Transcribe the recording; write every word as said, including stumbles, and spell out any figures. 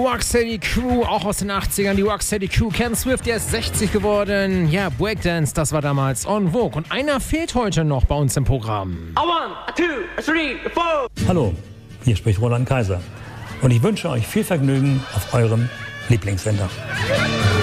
Rocksteady Crew, auch aus den achtzigern. Die Rocksteady Crew. Ken Swift, der ist sechzig geworden. Ja, Breakdance, das war damals en vogue. Und einer fehlt heute noch bei uns im Programm. A one, a two, a three, a four. Hallo, hier spricht Roland Kaiser. Und ich wünsche euch viel Vergnügen auf eurem Lieblingssender.